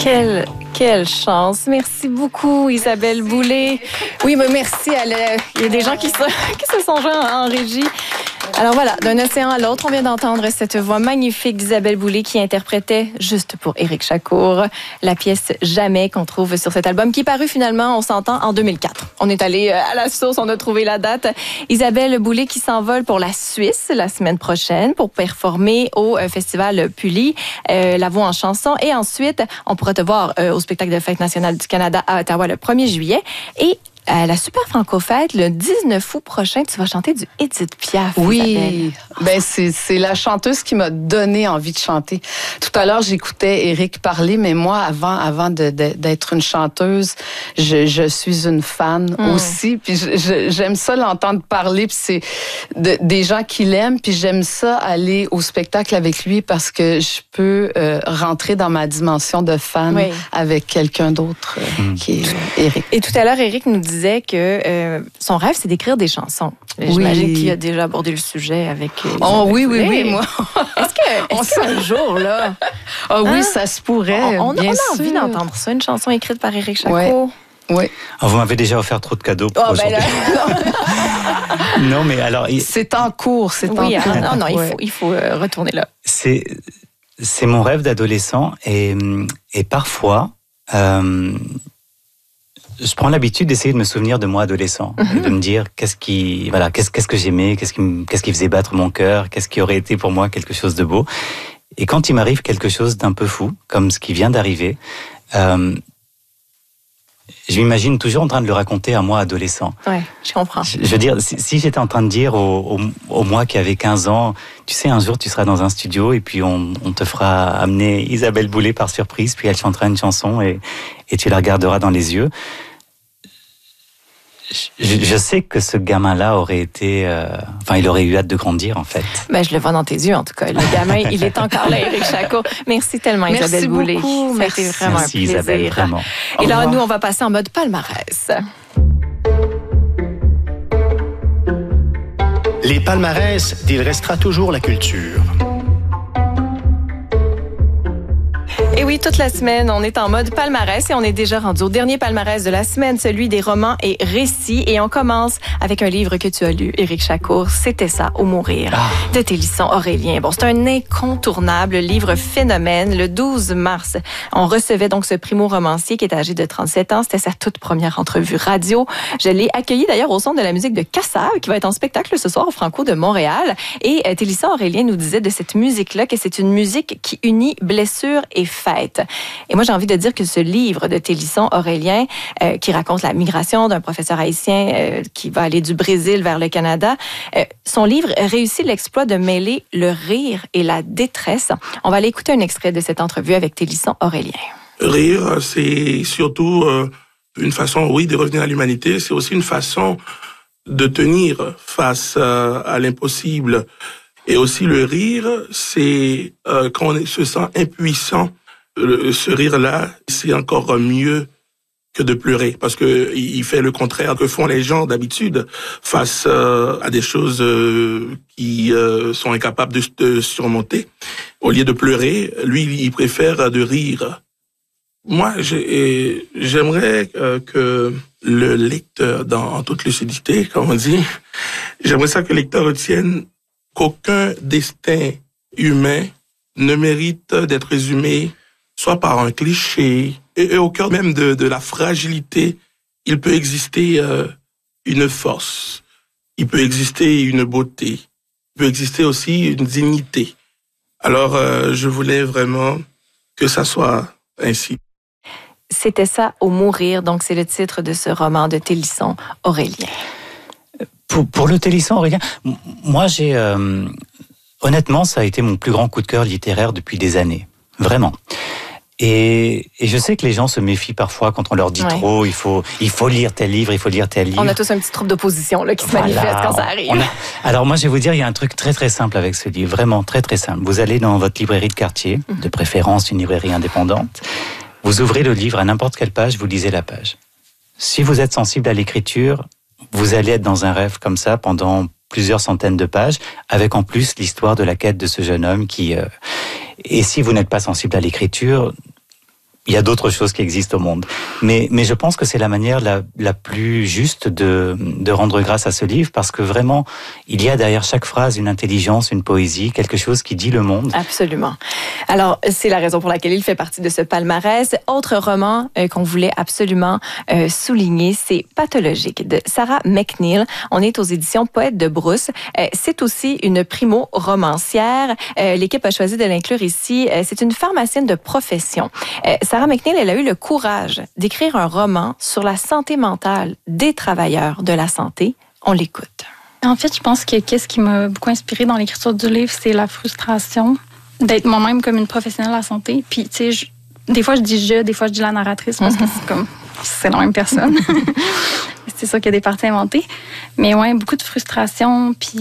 Quelle chance. Merci beaucoup, Isabelle Boulay. Oui, mais merci. Il y a des gens qui se sont joints en régie. Alors voilà, d'un océan à l'autre, on vient d'entendre cette voix magnifique d'Isabelle Boulay qui interprétait, juste pour Éric Chacour, la pièce « Jamais » qu'on trouve sur cet album qui est paru finalement, on s'entend, en 2004. On est allé à la source, on a trouvé la date. Isabelle Boulay qui s'envole pour la Suisse la semaine prochaine pour performer au festival Pully, La Voix en chanson. Et ensuite, on pourra te voir au spectacle de Fête nationale du Canada à Ottawa le 1er juillet. Et à la Super Franco-Fête, le 19 août prochain, tu vas chanter du Édith Piaf. Oui, ben c'est la chanteuse qui m'a donné envie de chanter. Tout à l'heure, j'écoutais Éric parler, mais moi, avant d'être une chanteuse, je suis une fan aussi. Puis j'aime ça l'entendre parler, puis c'est des gens qui l'aiment, puis j'aime ça aller au spectacle avec lui parce que je peux rentrer dans ma dimension de fan avec quelqu'un d'autre qui est Éric. Et tout à l'heure, Éric nous disait que son rêve, c'est d'écrire des chansons. J'imagine qu'il a déjà abordé le sujet avec... oui, moi. Est-ce qu'un jour, là... oui, ça se pourrait, on a envie sûr. d'entendre ça, une chanson écrite par Éric Chacour. Oui. Vous m'avez déjà offert trop de cadeaux pour chanter. Non, mais alors... C'est en cours, Non, il faut retourner là. C'est mon rêve d'adolescent et parfois... je prends l'habitude d'essayer de me souvenir de moi adolescent et de me dire qu'est-ce que j'aimais, qu'est-ce qui faisait battre mon cœur, qu'est-ce qui aurait été pour moi quelque chose de beau. Et quand il m'arrive quelque chose d'un peu fou, comme ce qui vient d'arriver, je m'imagine toujours en train de le raconter à moi adolescent. Ouais, je comprends. Je veux dire, si j'étais en train de dire au moi qui avait 15 ans, tu sais, un jour tu seras dans un studio et puis on te fera amener Isabelle Boulay par surprise, puis elle chantera une chanson et tu la regarderas dans les yeux. Je sais que ce gamin-là aurait été... il aurait eu hâte de grandir, en fait. Ben, je le vois dans tes yeux, en tout cas. Le gamin, il est encore là, Éric Chacour. Merci tellement, Isabelle Boulay. Ça a été vraiment un plaisir. Isabelle, vraiment. Et là, nous, on va passer en mode palmarès. Les palmarès d'Il restera toujours la culture. Et oui, toute la semaine, on est en mode palmarès et on est déjà rendu au dernier palmarès de la semaine, celui des romans et récits. Et on commence avec un livre que tu as lu, Éric Chacour, C'était ça, au mourir, de Télisson Aurélien. Bon, c'est un incontournable livre phénomène. Le 12 mars, on recevait donc ce primo-romancier qui est âgé de 37 ans. C'était sa toute première entrevue radio. Je l'ai accueilli d'ailleurs au Centre de la musique de Cassave, qui va être en spectacle ce soir au Franco de Montréal. Et Télisson Aurélien nous disait de cette musique-là que c'est une musique qui unit blessure et fête. Et moi, j'ai envie de dire que ce livre de Télisson Aurélien, qui raconte la migration d'un professeur haïtien qui va aller du Brésil vers le Canada, son livre réussit l'exploit de mêler le rire et la détresse. On va aller écouter un extrait de cette entrevue avec Télisson Aurélien. Rire, c'est surtout une façon, de revenir à l'humanité. C'est aussi une façon de tenir face à l'impossible. Et aussi le rire, c'est quand on se sent impuissant. Ce rire-là, c'est encore mieux que de pleurer, parce que il fait le contraire que font les gens d'habitude face à des choses qui sont incapables de surmonter. Au lieu de pleurer, lui, il préfère de rire. Moi, j'aimerais que le lecteur, en toute lucidité, comme on dit, j'aimerais ça que le lecteur retienne qu'aucun destin humain ne mérite d'être résumé soit par un cliché, et au cœur même de la fragilité, il peut exister une force, il peut exister une beauté, il peut exister aussi une dignité. Alors, je voulais vraiment que ça soit ainsi. C'était ça, au mourir, donc c'est le titre de ce roman de Télisson Aurélien. Pour le Télisson Aurélien, moi honnêtement, ça a été mon plus grand coup de cœur littéraire depuis des années, vraiment. Et je sais que les gens se méfient parfois quand on leur dit trop, il faut lire tel livre, il faut lire tel livre. On a tous un petit troupe d'opposition là, qui se manifeste quand ça arrive. Alors moi, je vais vous dire, il y a un truc très très simple avec ce livre, vraiment très très simple. Vous allez dans votre librairie de quartier, de préférence une librairie indépendante, vous ouvrez le livre à n'importe quelle page, vous lisez la page. Si vous êtes sensible à l'écriture, vous allez être dans un rêve comme ça pendant plusieurs centaines de pages, avec en plus l'histoire de la quête de ce jeune homme qui... Et si vous n'êtes pas sensible à l'écriture, il y a d'autres choses qui existent au monde. Mais je pense que c'est la manière la plus juste de rendre grâce à ce livre, parce que vraiment, il y a derrière chaque phrase une intelligence, une poésie, quelque chose qui dit le monde. Absolument. Alors, c'est la raison pour laquelle il fait partie de ce palmarès. Autre roman qu'on voulait absolument souligner, c'est Pathologique de Sarah McNeill. On est aux éditions Poète de Brousse. C'est aussi une primo-romancière. L'équipe a choisi de l'inclure ici. C'est une pharmacienne de profession. Sarah McNeill, elle a eu le courage d'écrire un roman sur la santé mentale des travailleurs de la santé. On l'écoute. En fait, je pense que qu'est-ce qui m'a beaucoup inspirée dans l'écriture du livre, c'est la frustration d'être moi-même comme une professionnelle de la santé. Puis, tu sais, des fois, je dis des fois, je dis la narratrice parce que c'est la même personne. C'est sûr qu'il y a des parties inventées. Mais ouais, beaucoup de frustration. Puis,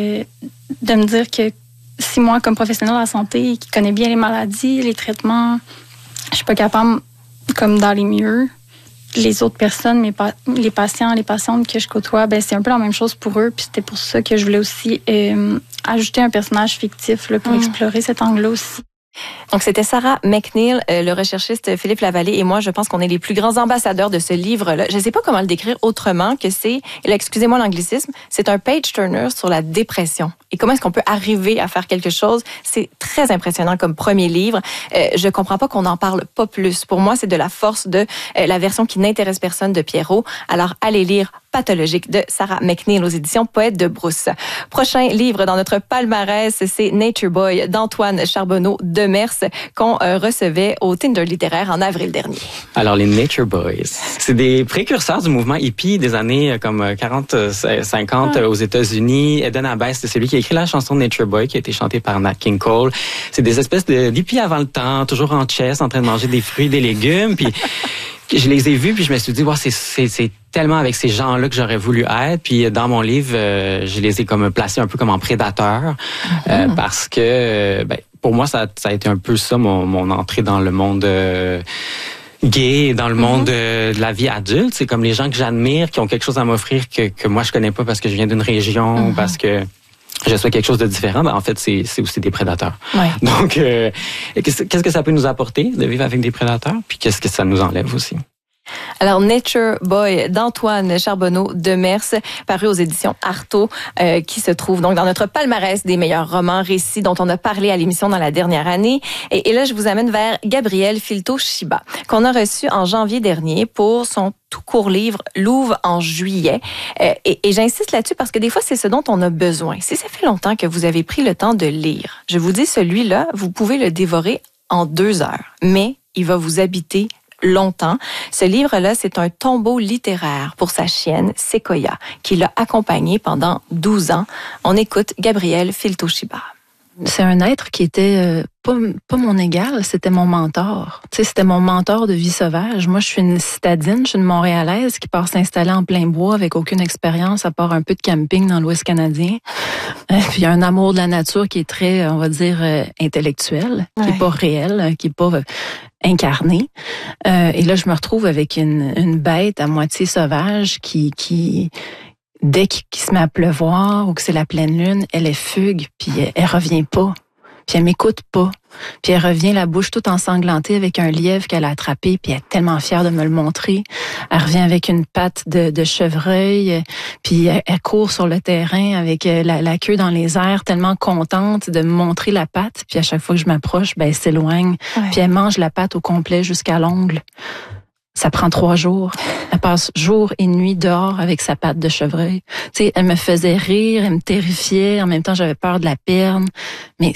de me dire que si moi, comme professionnelle de la santé, qui connais bien les maladies, les traitements, je suis pas capable, comme d'aller mieux, les autres personnes, les patients, les patientes que je côtoie, ben c'est un peu la même chose pour eux. Puis c'était pour ça que je voulais aussi ajouter un personnage fictif là, pour explorer cet angle-là aussi. Donc, c'était Sarah McNeill, le recherchiste Philippe Lavallée et moi, je pense qu'on est les plus grands ambassadeurs de ce livre-là. Je ne sais pas comment le décrire autrement que c'est, et là, excusez-moi l'anglicisme, c'est un page-turner sur la dépression. Et comment est-ce qu'on peut arriver à faire quelque chose? C'est très impressionnant comme premier livre. Je comprends pas qu'on n'en parle pas plus. Pour moi, c'est de la force de la version qui n'intéresse personne de Pierrot. Alors, allez lire Pathologique de Sarah McNeill aux éditions Poète de Brousse. Prochain livre dans notre palmarès, c'est Nature Boy d'Antoine Charbonneau-Demers qu'on recevait au Tinder littéraire en avril dernier. Alors, les Nature Boys, c'est des précurseurs du mouvement hippie des années comme 40, 50 aux États-Unis. Eden Abbas, c'est celui qui a écrit la chanson Nature Boy qui a été chantée par Nat King Cole. C'est des espèces d'hippies avant le temps, toujours en chess, en train de manger des fruits, des légumes, puis je les ai vus, puis je me suis dit, wow, c'est tellement avec ces gens-là que j'aurais voulu être. Puis dans mon livre, je les ai comme placés un peu comme en prédateurs, parce que pour moi, ça a été un peu ça, mon entrée dans le monde gay, dans le monde de la vie adulte. C'est comme les gens que j'admire, qui ont quelque chose à m'offrir que moi, je connais pas parce que je viens d'une région, parce que je souhaite quelque chose de différent, en fait, c'est aussi des prédateurs. Ouais. Donc, qu'est-ce que ça peut nous apporter de vivre avec des prédateurs? Puis qu'est-ce que ça nous enlève aussi? Alors, Nature Boy d'Antoine Charbonneau-Demers, paru aux éditions Artaud, qui se trouve donc dans notre palmarès des meilleurs romans récits dont on a parlé à l'émission dans la dernière année. Et là, je vous amène vers Gabriel Filto-Chiba, qu'on a reçu en janvier dernier pour son tout court livre Louve en juillet. Et j'insiste là-dessus parce que des fois, c'est ce dont on a besoin. Si ça fait longtemps que vous avez pris le temps de lire, je vous dis, celui-là, vous pouvez le dévorer en 2 heures, mais il va vous habiter longtemps. Ce livre-là, c'est un tombeau littéraire pour sa chienne, Sequoia, qui l'a accompagné pendant 12 ans. On écoute Gabriel Filto-Chiba. C'est un être qui était pas mon égal, c'était mon mentor. Tu sais, c'était mon mentor de vie sauvage. Moi, je suis une citadine, je suis une Montréalaise qui part s'installer en plein bois avec aucune expérience à part un peu de camping dans l'Ouest canadien. Puis il y a un amour de la nature qui est très, on va dire, intellectuel, qui est pas réel, qui est pas incarné. Et là, je me retrouve avec une bête à moitié sauvage qui dès qu'il se met à pleuvoir ou que c'est la pleine lune, elle est fugue, puis elle revient pas. Puis elle m'écoute pas. Puis elle revient la bouche toute ensanglantée avec un lièvre qu'elle a attrapé, puis elle est tellement fière de me le montrer. Elle revient avec une patte de chevreuil, puis elle court sur le terrain avec la queue dans les airs, tellement contente de me montrer la patte. Puis à chaque fois que je m'approche, elle s'éloigne. Ouais. Puis elle mange la patte au complet jusqu'à l'ongle. Ça prend 3 jours. Elle passe jour et nuit dehors avec sa patte de chevreuil. Tu sais, elle me faisait rire, elle me terrifiait. En même temps, j'avais peur de la perdre. Mais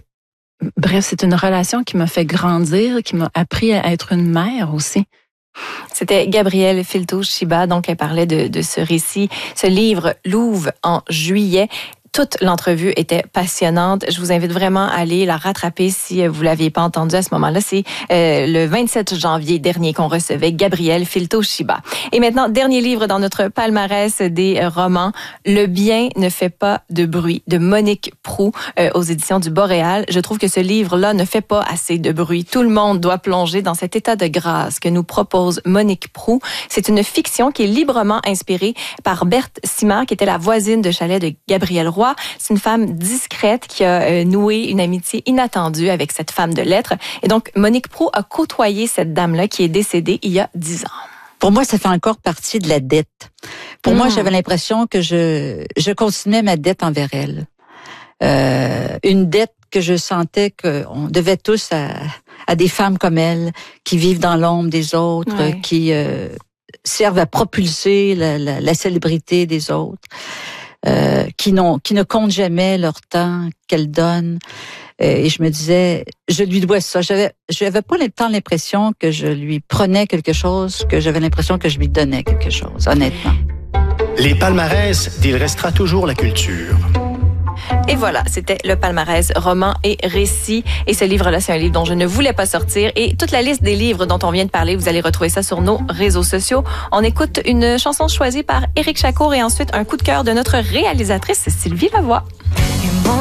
bref, c'est une relation qui m'a fait grandir, qui m'a appris à être une mère aussi. C'était Gabriel Filto-Chiba, donc elle parlait de ce récit, ce livre Louve en juillet. Toute l'entrevue était passionnante. Je vous invite vraiment à aller la rattraper si vous l'aviez pas entendu à ce moment-là. C'est le 27 janvier dernier qu'on recevait Gabriel Filto-Chiba. Et maintenant, dernier livre dans notre palmarès des romans, Le bien ne fait pas de bruit, de Monique Proulx aux éditions du Boréal. Je trouve que ce livre-là ne fait pas assez de bruit. Tout le monde doit plonger dans cet état de grâce que nous propose Monique Proulx. C'est une fiction qui est librement inspirée par Berthe Simard, qui était la voisine de chalet de Gabriel Roy Roy. C'est une femme discrète qui a noué une amitié inattendue avec cette femme de lettres. Et donc, Monique Proulx a côtoyé cette dame-là qui est décédée il y a 10 ans. Pour moi, ça fait encore partie de la dette. Pour moi, j'avais l'impression que je continuais ma dette envers elle. Une dette que je sentais qu'on devait tous à des femmes comme elle, qui vivent dans l'ombre des autres, qui servent à propulser la célébrité des autres, qui ne comptent jamais leur temps qu'elles donnent. Et je me disais, je lui dois ça. J'avais pas tant l'impression que je lui prenais quelque chose, que j'avais l'impression que je lui donnais quelque chose, honnêtement. Les palmarès d'Il restera toujours la culture. Et voilà, c'était le palmarès romans et récits. Et ce livre-là, c'est un livre dont je ne voulais pas sortir. Et toute la liste des livres dont on vient de parler, vous allez retrouver ça sur nos réseaux sociaux. On écoute une chanson choisie par Éric Chacour et ensuite un coup de cœur de notre réalisatrice Sylvie Lavoie.